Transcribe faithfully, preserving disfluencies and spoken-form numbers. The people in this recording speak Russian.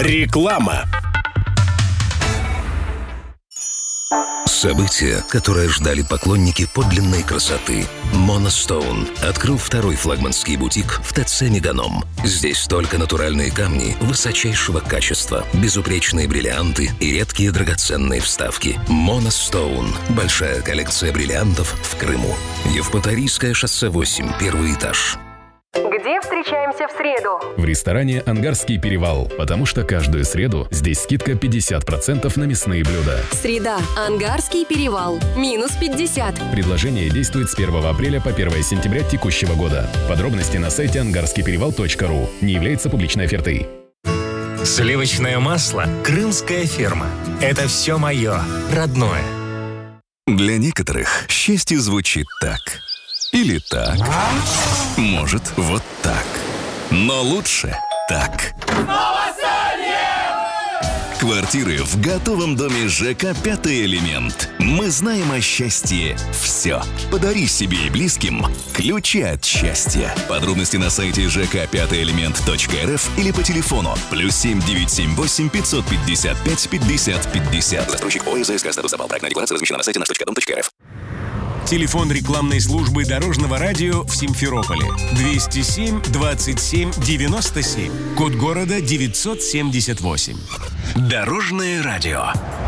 Реклама. Событие, которое ждали поклонники подлинной красоты. Monostone открыл второй флагманский бутик в ТЦ «Меганом». Здесь только натуральные камни высочайшего качества, безупречные бриллианты и редкие драгоценные вставки. Monostone – большая коллекция бриллиантов в Крыму. Евпаторийское шоссе восемь, первый этаж. Где встречаемся в среду? В ресторане «Ангарский перевал», потому что каждую среду здесь скидка пятьдесят процентов на мясные блюда. Среда. Ангарский перевал. Минус пятьдесят. Предложение действует с первого апреля по первое сентября текущего года. Подробности на сайте ангарский перевал точка ру. Не является публичной офертой. Сливочное масло «Крымская ферма». Это все мое, родное. Для некоторых счастье звучит так. Или так. Может, вот так. Но лучше так. Квартиры в готовом доме ЖК «Пятый элемент». Мы знаем о счастье все. Подари себе и близким ключи от счастья. Подробности на сайте жк пятый элемент точка эр эф или по телефону плюс семь девятьсот семьдесят восемь пятьсот пятьдесят пять пятьдесят пятьдесят. Застройщик ОССК «Статус запал». Проектная декларация размещена на сайте наш точка дом точка эр эф. Телефон рекламной службы Дорожного радио в Симферополе. двести семь двадцать семь девяносто семь. Код города девятьсот семьдесят восемь. Дорожное радио.